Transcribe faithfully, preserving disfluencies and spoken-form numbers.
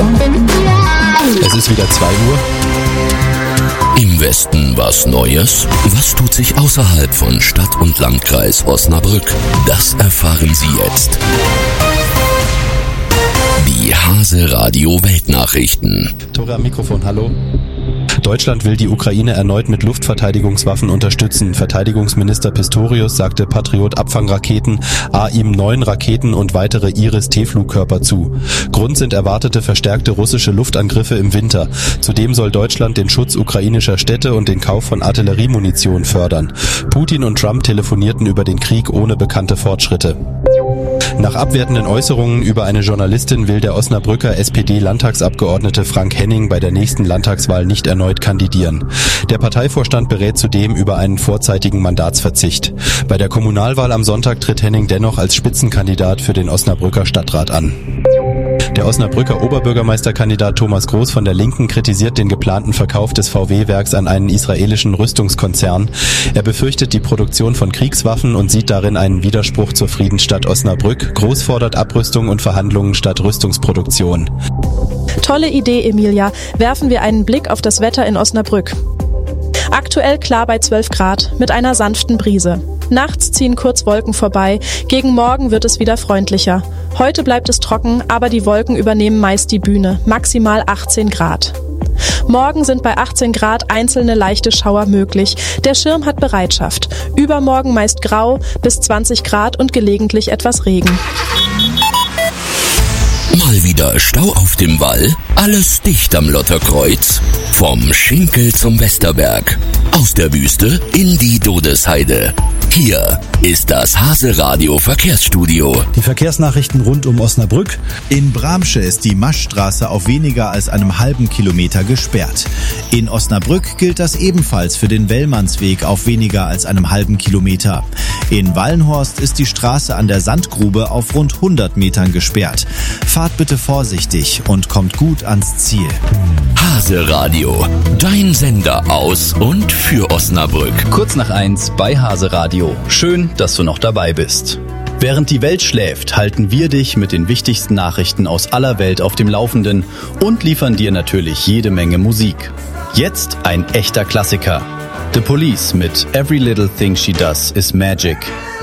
Es ist wieder zwei Uhr. Im Westen was Neues? Was tut sich außerhalb von Stadt und Landkreis Osnabrück? Das erfahren Sie jetzt. Die Hase Radio Weltnachrichten. Tore am Mikrofon, hallo. Deutschland will die Ukraine erneut mit Luftverteidigungswaffen unterstützen. Verteidigungsminister Pistorius sagte Patriot-Abfangraketen, A I M neun Raketen und weitere Iris-T-Flugkörper zu. Grund sind erwartete verstärkte russische Luftangriffe im Winter. Zudem soll Deutschland den Schutz ukrainischer Städte und den Kauf von Artilleriemunition fördern. Putin und Trump telefonierten über den Krieg ohne bekannte Fortschritte. Nach abwertenden Äußerungen über eine Journalistin will der Osnabrücker S P D-Landtagsabgeordnete Frank Henning bei der nächsten Landtagswahl nicht erneut kandidieren. Der Parteivorstand berät zudem über einen vorzeitigen Mandatsverzicht. Bei der Kommunalwahl am Sonntag tritt Henning dennoch als Spitzenkandidat für den Osnabrücker Stadtrat an. Der Osnabrücker Oberbürgermeisterkandidat Thomas Groß von der Linken kritisiert den geplanten Verkauf des V W-Werks an einen israelischen Rüstungskonzern. Er befürchtet die Produktion von Kriegswaffen und sieht darin einen Widerspruch zur Friedensstadt Osnabrück. Groß fordert Abrüstung und Verhandlungen statt Rüstungsproduktion. Tolle Idee, Emilia. Werfen wir einen Blick auf das Wetter in Osnabrück. Aktuell klar bei zwölf Grad mit einer sanften Brise. Nachts ziehen kurz Wolken vorbei, gegen Morgen wird es wieder freundlicher. Heute bleibt es trocken, aber die Wolken übernehmen meist die Bühne, maximal achtzehn Grad. Morgen sind bei achtzehn Grad einzelne leichte Schauer möglich. Der Schirm hat Bereitschaft. Übermorgen meist grau bis zwanzig Grad und gelegentlich etwas Regen. Mal wieder Stau auf dem Wall, alles dicht am Lotterkreuz. Vom Schinkel zum Westerberg, aus der Wüste in die Dodesheide. Hier ist das Hase Radio Verkehrsstudio. Die Verkehrsnachrichten rund um Osnabrück. In Bramsche ist die Maschstraße auf weniger als einem halben Kilometer gesperrt. In Osnabrück gilt das ebenfalls für den Wellmannsweg auf weniger als einem halben Kilometer. In Wallenhorst ist die Straße an der Sandgrube auf rund hundert Metern gesperrt. Fahrt bitte vorsichtig und kommt gut ans Ziel. Hase Radio, dein Sender aus und für Osnabrück. Kurz nach eins bei Hase Radio. Schön, dass du noch dabei bist. Während die Welt schläft, halten wir dich mit den wichtigsten Nachrichten aus aller Welt auf dem Laufenden und liefern dir natürlich jede Menge Musik. Jetzt ein echter Klassiker. The Police mit Every Little Thing She Does is Magic.